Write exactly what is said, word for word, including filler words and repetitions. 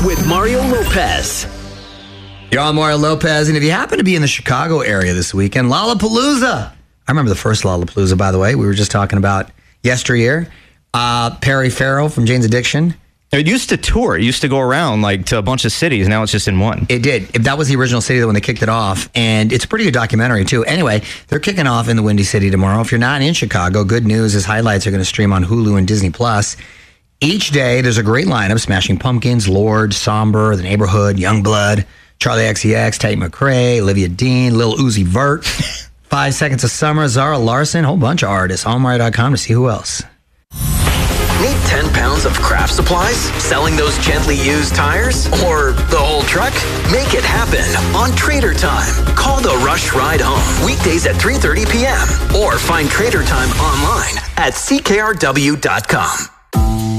with Mario Lopez. You're on Mario Lopez, and if you happen to be in the Chicago area this weekend, Lollapalooza. I remember the first Lollapalooza, by the way. We were just talking about yesteryear. Uh, Perry Farrell from Jane's Addiction. It used to tour. It used to go around like to a bunch of cities. Now it's just in one. It did. That was the original city when they kicked it off, and it's a pretty good documentary, too. Anyway, they're kicking off in the Windy City tomorrow. If you're not in Chicago, good news is highlights are going to stream on Hulu and Disney Plus. Each day, there's a great lineup: Smashing Pumpkins, Lorde, Somber, The Neighborhood, Youngblood, Charlie X C X, Tate McRae, Olivia Dean, Lil Uzi Vert, Five Seconds of Summer, Zara Larson, a whole bunch of artists. all mario dot com to see who else. Need ten pounds of craft supplies? Selling those gently used tires? Or the whole truck? Make it happen on Trader Time. Call the Rush Ride Home weekdays at three thirty p.m. or find Trader Time online at C K R W dot com.